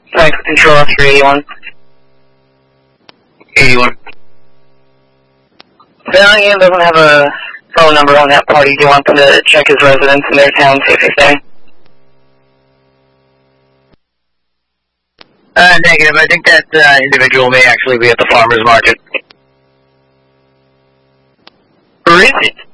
Thanks, Control 381. 81. Valiant doesn't have a phone number on that party. Do you want them to check his residence in their town, see if he's staying? Negative. I think that individual may actually be at the farmer's market. Where is it?